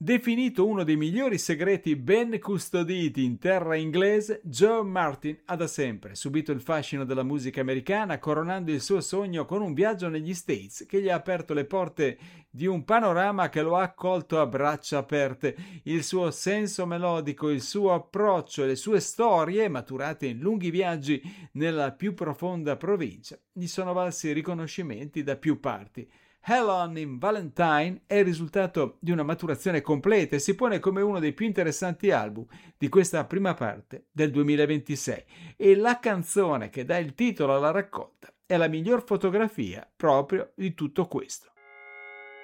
Definito uno dei migliori segreti ben custoditi in terra inglese, Joe Martin ha da sempre subito il fascino della musica americana, coronando il suo sogno con un viaggio negli States che gli ha aperto le porte di un panorama che lo ha accolto a braccia aperte. Il suo senso melodico, il suo approccio e le sue storie, maturate in lunghi viaggi nella più profonda provincia, gli sono valsi riconoscimenti da più parti. Hell On in Valentine è il risultato di una maturazione completa e si pone come uno dei più interessanti album di questa prima parte del 2026, e la canzone che dà il titolo alla raccolta è la miglior fotografia proprio di tutto questo.